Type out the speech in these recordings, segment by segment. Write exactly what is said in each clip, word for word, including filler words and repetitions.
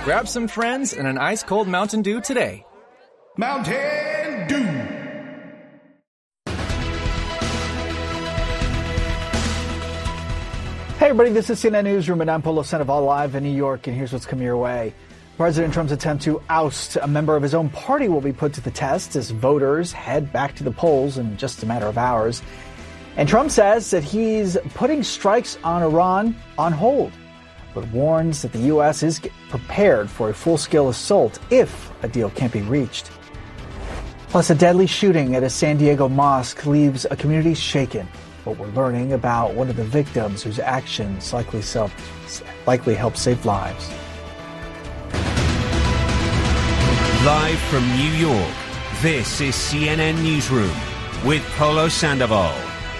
Grab some friends and an ice-cold Mountain Dew today. Mountain Dew! Hey everybody, this is C N N Newsroom and I'm Polo Sandoval live in New York, and here's what's coming your way. President Trump's attempt to oust a member of his own party will be put to the test as voters head back to the polls in just a matter of hours. And Trump says that he's putting strikes on Iran on hold, but warns that the U S is prepared for a full-scale assault if a deal can't be reached. Plus, a deadly shooting at a San Diego mosque leaves a community shaken. But we're learning about one of the victims whose actions likely, self, likely helped save lives. Live from New York, this is C N N Newsroom with Polo Sandoval.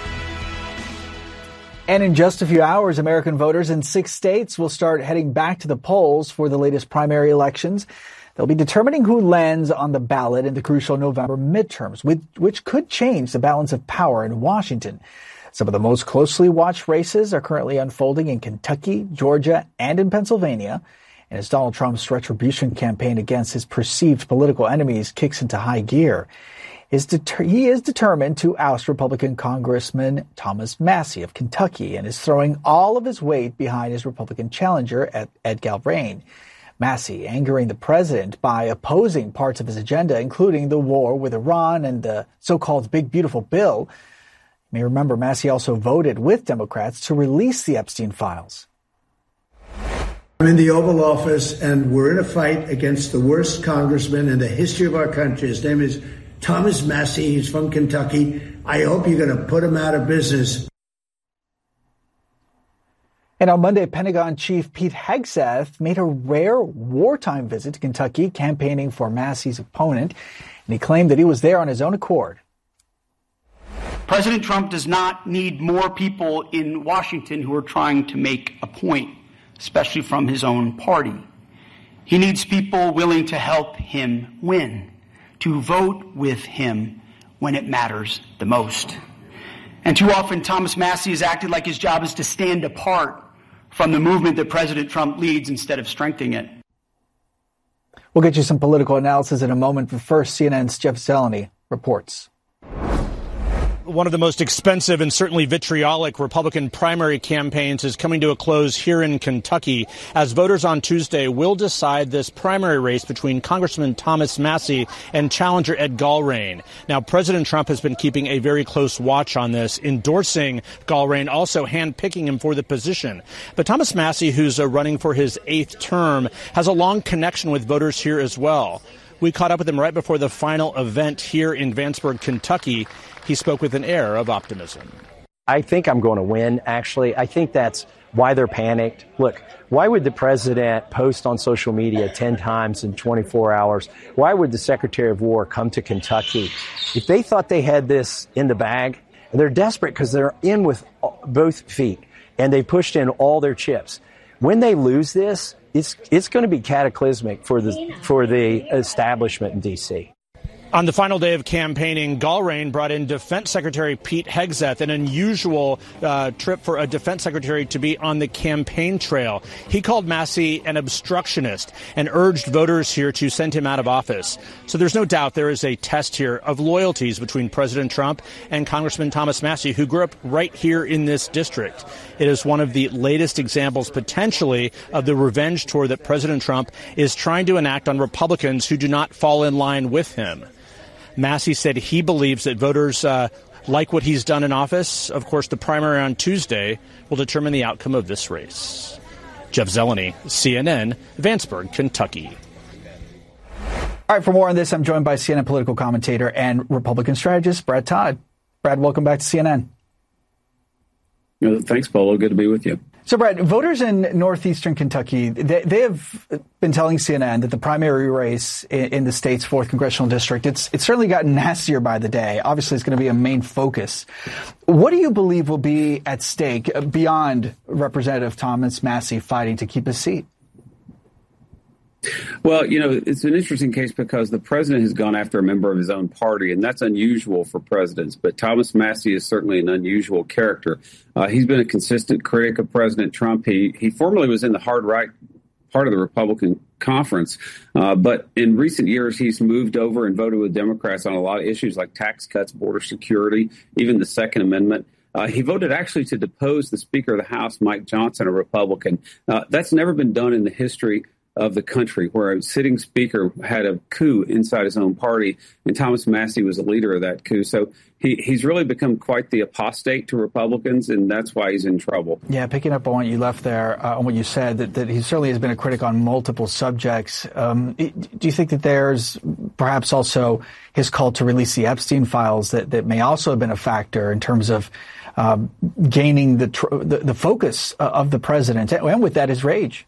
And in just a few hours, American voters in six states will start heading back to the polls for the latest primary elections. They'll be determining who lands on the ballot in the crucial November midterms, which could change the balance of power in Washington. Some of the most closely watched races are currently unfolding in Kentucky, Georgia, and in Pennsylvania. And as Donald Trump's retribution campaign against his perceived political enemies kicks into high gear, is deter- he is determined to oust Republican Congressman Thomas Massie of Kentucky and is throwing all of his weight behind his Republican challenger, Ed, Ed Galbraith. Massie angering the president by opposing parts of his agenda, including the war with Iran and the so-called Big Beautiful Bill. You may remember Massie also voted with Democrats to release the Epstein files. I'm in the Oval Office, and we're in a fight against the worst congressman in the history of our country. His name is Thomas Massie. He's from Kentucky. I hope you're going to put him out of business. And on Monday, Pentagon Chief Pete Hegseth made a rare wartime visit to Kentucky, campaigning for Massie's opponent, and he claimed that he was there on his own accord. President Trump does not need more people in Washington who are trying to make a point, especially from his own party. He needs people willing to help him win, to vote with him when it matters the most. And too often, Thomas Massie has acted like his job is to stand apart from the movement that President Trump leads instead of strengthening it. We'll get you some political analysis in a moment, but first, C N N's Jeff Zeleny reports. One of the most expensive and certainly vitriolic Republican primary campaigns is coming to a close here in Kentucky as voters on Tuesday will decide this primary race between Congressman Thomas Massie and challenger Ed Galbraith. Now, President Trump has been keeping a very close watch on this, endorsing Galbraith, also handpicking him for the position. But Thomas Massie, who's uh, running for his eighth term, has a long connection with voters here as well. We caught up with him right before the final event here in Vanceburg, Kentucky. He spoke with an air of optimism. I think I'm going to win, actually. I think that's why they're panicked. Look, why would the president post on social media ten times in twenty-four hours? Why would the Secretary of War come to Kentucky? If they thought they had this in the bag, they're desperate because they're in with both feet, and they pushed in all their chips. When they lose this, it's it's going to be cataclysmic for the for the establishment in D C On the final day of campaigning, Galbraith brought in Defense Secretary Pete Hegseth, an unusual uh, trip for a defense secretary to be on the campaign trail. He called Massie an obstructionist and urged voters here to send him out of office. So there's no doubt there is a test here of loyalties between President Trump and Congressman Thomas Massie, who grew up right here in this district. It is one of the latest examples, potentially, of the revenge tour that President Trump is trying to enact on Republicans who do not fall in line with him. Massie said he believes that voters uh, like what he's done in office. Of course, the primary on Tuesday will determine the outcome of this race. Jeff Zeleny, C N N, Vanceburg, Kentucky. All right, for more on this, I'm joined by C N N political commentator and Republican strategist Brad Todd. Brad, welcome back to C N N. Thanks, Polo. Good to be with you. So, Brad, voters in northeastern Kentucky, they, they have been telling C N N that the primary race in, in the state's fourth congressional district, it's, it's certainly gotten nastier by the day. Obviously, it's going to be a main focus. What do you believe will be at stake beyond Representative Thomas Massie fighting to keep his seat? Well, you know, it's an interesting case because the president has gone after a member of his own party, and that's unusual for presidents. But Thomas Massie is certainly an unusual character. Uh, he's been a consistent critic of President Trump. He he formerly was in the hard right part of the Republican conference. Uh, but in recent years, he's moved over and voted with Democrats on a lot of issues like tax cuts, border security, even the Second Amendment. Uh, he voted actually to depose the Speaker of the House, Mike Johnson, a Republican. Uh, that's never been done in the history of the country, where a sitting speaker had a coup inside his own party, and Thomas Massie was the leader of that coup. So he, he's really become quite the apostate to Republicans, and that's why he's in trouble. Yeah, picking up on what you left there, uh, on what you said, that, that he certainly has been a critic on multiple subjects. Um, do you think that there's perhaps also his call to release the Epstein files that, that may also have been a factor in terms of uh, gaining the, tr- the the focus of the president, and with that, his rage?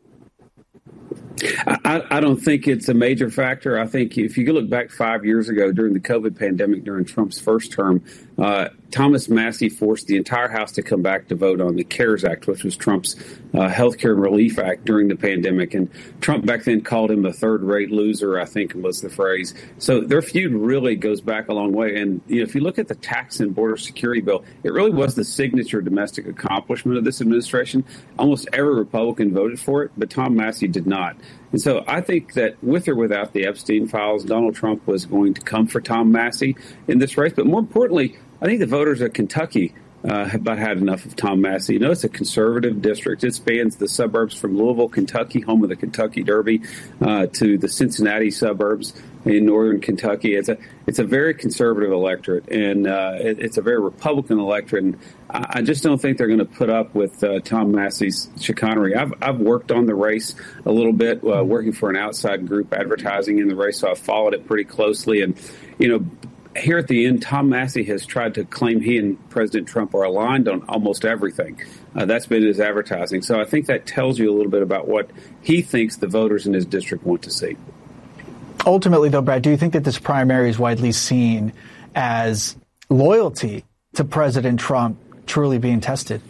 I, I don't think it's a major factor. I think if you look back five years ago during the COVID pandemic, during Trump's first term, uh, Thomas Massie forced the entire House to come back to vote on the CARES Act, which was Trump's uh, health care relief act during the pandemic. And Trump back then called him a third-rate loser, I think was the phrase. So their feud really goes back a long way. And you know, if you look at the tax and border security bill, it really was the signature domestic accomplishment of this administration. Almost every Republican voted for it, but Tom Massie did not. And so I think that with or without the Epstein files, Donald Trump was going to come for Tom Massie in this race. But more importantly, I think the voters of Kentucky uh, have about had enough of Tom Massie. You know, it's a conservative district. It spans the suburbs from Louisville, Kentucky, home of the Kentucky Derby, uh, to the Cincinnati suburbs in northern Kentucky. It's a it's a very conservative electorate, and uh, it, it's a very Republican electorate. And I, I just don't think they're going to put up with uh, Tom Massie's chicanery. I've I've worked on the race a little bit, uh, working for an outside group advertising in the race, so I've followed it pretty closely. And you know, here at the end, Tom Massie has tried to claim he and President Trump are aligned on almost everything. Uh, that's been his advertising. So I think that tells you a little bit about what he thinks the voters in his district want to see. Ultimately, though, Brad, do you think that this primary is widely seen as loyalty to President Trump truly being tested?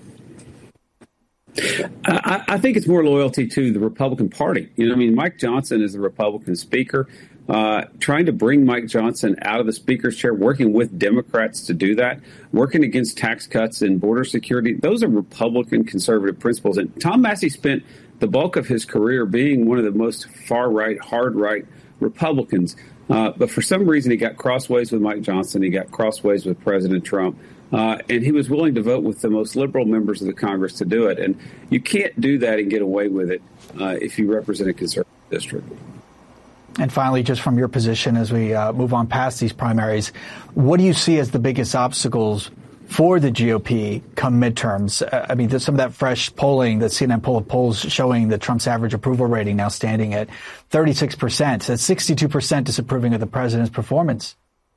I, I think it's more loyalty to the Republican Party. You know, I mean, Mike Johnson is the Republican speaker. Uh, trying to bring Mike Johnson out of the speaker's chair, working with Democrats to do that, working against tax cuts and border security. Those are Republican conservative principles. And Tom Massie spent the bulk of his career being one of the most far-right, hard-right Republicans. Uh, but for some reason, he got crossways with Mike Johnson. He got crossways with President Trump. Uh, and he was willing to vote with the most liberal members of the Congress to do it. And you can't do that and get away with it uh, if you represent a conservative district. And finally, just from your position as we uh, move on past these primaries, what do you see as the biggest obstacles for the G O P come midterms? Uh, I mean, there's some of that fresh polling, the C N N poll of polls showing that Trump's average approval rating now standing at thirty-six percent. That's sixty-two percent disapproving of the president's performance.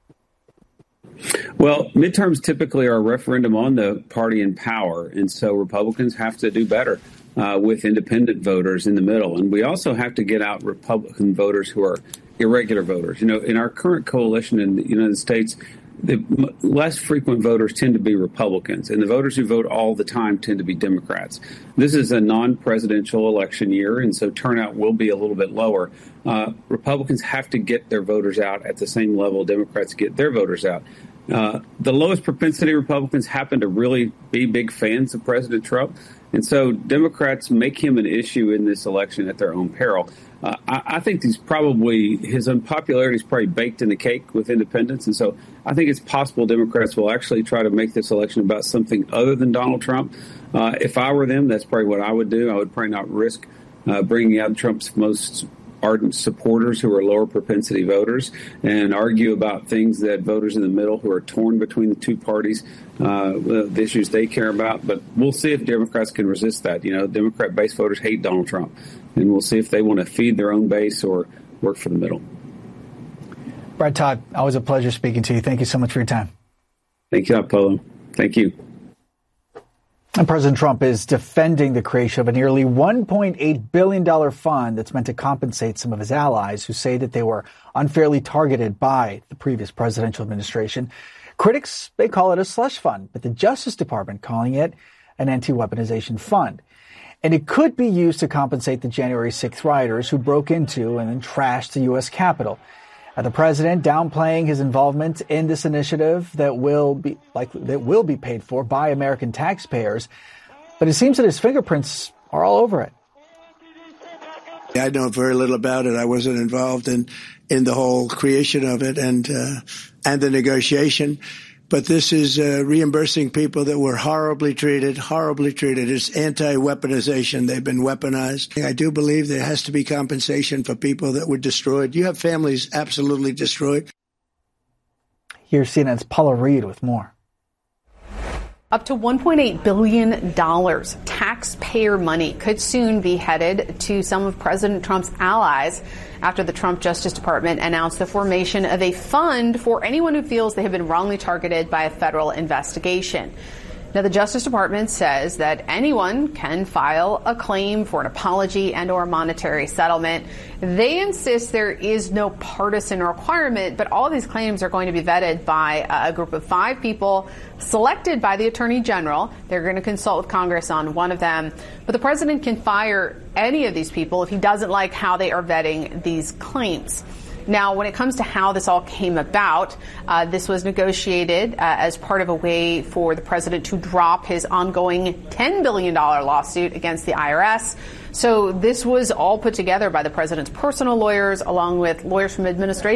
Well, midterms typically are a referendum on the party in power, and so Republicans have to do better uh, with independent voters in the middle. And we also have to get out Republican voters who are irregular voters. You know, in our current coalition in the United States, the less frequent voters tend to be Republicans, and the voters who vote all the time tend to be Democrats. This is a non-presidential election year, and so turnout will be a little bit lower. Uh, Republicans have to get their voters out at the same level Democrats get their voters out. Uh, the lowest propensity Republicans happen to really be big fans of President Trump. And so Democrats make him an issue in this election at their own peril. Uh, I, I think he's probably, his unpopularity is probably baked in the cake with independents. And so I think it's possible Democrats will actually try to make this election about something other than Donald Trump. Uh, if I were them, that's probably what I would do. I would probably not risk uh, bringing out Trump's most ardent supporters who are lower propensity voters and argue about things that voters in the middle who are torn between the two parties, uh, the issues they care about. But we'll see if Democrats can resist that. You know, Democrat base voters hate Donald Trump, and we'll see if they want to feed their own base or work for the middle. Brad Todd, always a pleasure speaking to you. Thank you so much for your time. Thank you, Apollo. Thank you. And President Trump is defending the creation of a nearly one point eight billion dollars fund that's meant to compensate some of his allies who say that they were unfairly targeted by the previous presidential administration. Critics, they call it a slush fund, but the Justice Department calling it an anti-weaponization fund. And it could be used to compensate the January sixth rioters who broke into and then trashed the U S Capitol. Uh, the president downplaying his involvement in this initiative that will be likely that will be paid for by American taxpayers, but it seems that his fingerprints are all over it. I know very little about it. I wasn't involved in, in the whole creation of it and, uh, and the negotiation. But this is uh, reimbursing people that were horribly treated, horribly treated. It's anti-weaponization. They've been weaponized. I do believe there has to be compensation for people that were destroyed. You have families absolutely destroyed. Here's C N N's Paula Reed with more. Up to one point eight billion dollars taxpayer money could soon be headed to some of President Trump's allies after the Trump Justice Department announced the formation of a fund for anyone who feels they have been wrongly targeted by a federal investigation. Now, the Justice Department says that anyone can file a claim for an apology and or monetary settlement. They insist there is no partisan requirement, but all these claims are going to be vetted by a group of five people selected by the Attorney General. They're going to consult with Congress on one of them. But the president can fire any of these people if he doesn't like how they are vetting these claims. Now, when it comes to how this all came about, uh, this was negotiated uh, as part of a way for the president to drop his ongoing ten billion dollars lawsuit against the I R S. So this was all put together by the president's personal lawyers, along with lawyers from administration.